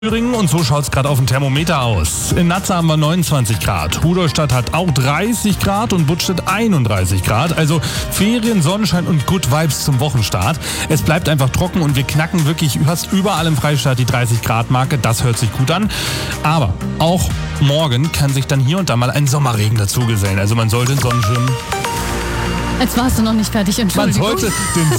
Thüringen und so schaut es gerade auf dem Thermometer aus. In Natze haben wir 29 Grad, Rudolstadt hat auch 30 Grad und Buttstedt 31 Grad. Also Ferien, Sonnenschein und Good Vibes zum Wochenstart. Es bleibt einfach trocken und wir knacken wirklich fast überall im Freistaat die 30 Grad Marke. Das hört sich gut an. Aber auch morgen kann sich dann hier und da mal ein Sommerregen dazugesellen. Also man sollte den Sonnenschirm... Jetzt warst du noch nicht fertig, Entschuldigung. Man sollte den